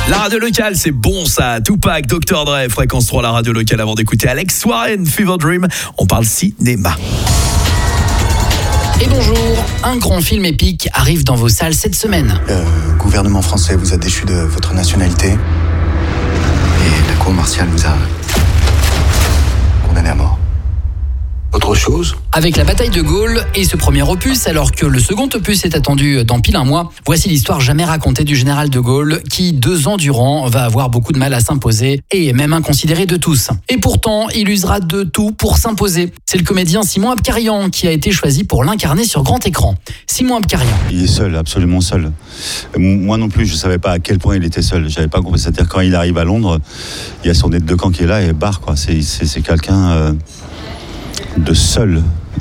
La radio locale, c'est bon ça. Tupac, Dr. Dre, Fréquence 3, la radio locale. Avant d'écouter Alex Warren, Fever Dream, on parle cinéma. Et bonjour, un grand film épique arrive dans vos salles cette semaine. Le gouvernement français vous a déchu de votre nationalité et la cour martiale vous a condamné à mort. Autre chose ? Avec la bataille de Gaulle et ce premier opus, alors que le second opus est attendu dans pile un mois, voici l'histoire jamais racontée du général de Gaulle qui, 2 ans durant, va avoir beaucoup de mal à s'imposer et est même inconsidéré de tous. Et pourtant, il usera de tout pour s'imposer. C'est le comédien Simon Abkarian qui a été choisi pour l'incarner sur grand écran. Simon Abkarian. Il est seul, absolument seul. Moi non plus, je ne savais pas à quel point il était seul. Je n'avais pas compris. C'est-à-dire quand il arrive à Londres, il y a son aide de camp qui est là et barre, quoi. C'est quelqu'un de seul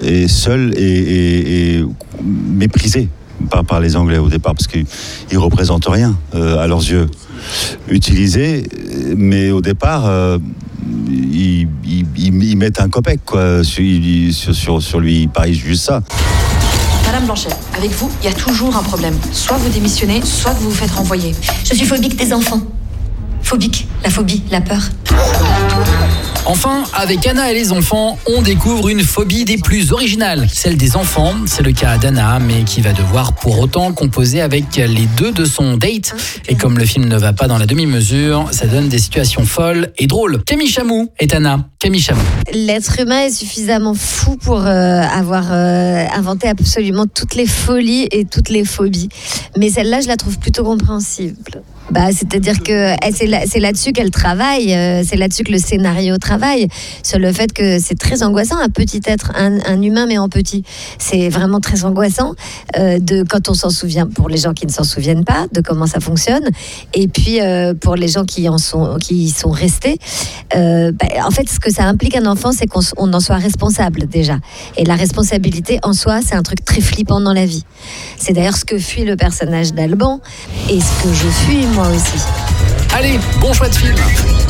et méprisé par les Anglais au départ parce qu'il ne représente rien à leurs yeux. Utilisé, mais au départ, ils mettent un copec quoi, sur lui, ils parient juste ça. Madame Blanchet, avec vous, il y a toujours un problème. Soit vous démissionnez, soit vous vous faites renvoyer. Je suis phobique des enfants. Phobique, la phobie, la peur. Enfin, avec Anna et les enfants, on découvre une phobie des plus originales, celle des enfants. C'est le cas d'Anna, mais qui va devoir pour autant composer avec les 2 de son date. Et comme le film ne va pas dans la demi-mesure, ça donne des situations folles et drôles. Camille Chamou est Anna. Camille Chamou. L'être humain est suffisamment fou pour avoir inventé absolument toutes les folies et toutes les phobies. Mais celle-là, je la trouve plutôt compréhensible. C'est-à-dire que c'est là-dessus qu'elle travaille, c'est là-dessus que le scénario travaille, sur le fait que c'est très angoissant, un petit être, un humain mais en petit. C'est vraiment très angoissant quand on s'en souvient, pour les gens qui ne s'en souviennent pas, de comment ça fonctionne, et puis pour les gens qui y sont restés. En fait, ce que ça implique un enfant, c'est qu'on en soit responsable déjà. Et la responsabilité en soi, c'est un truc très flippant dans la vie. C'est d'ailleurs ce que fuit le personnage d'Alban et ce que je fuis moi aussi. Allez, bon choix de film.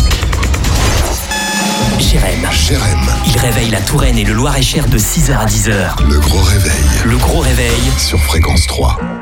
Jérém. Il réveille la Touraine et le Loir-et-Cher de 6h à 10h. Le gros réveil. Le gros réveil sur Fréquence 3.